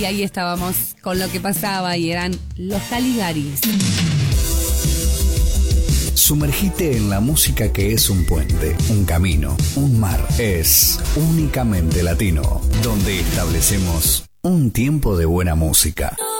Y ahí estábamos con lo que pasaba y eran los Caligaris. Sumergite en la música que es un puente, un camino, un mar. Es Únicamente Latino, donde establecemos un tiempo de buena música.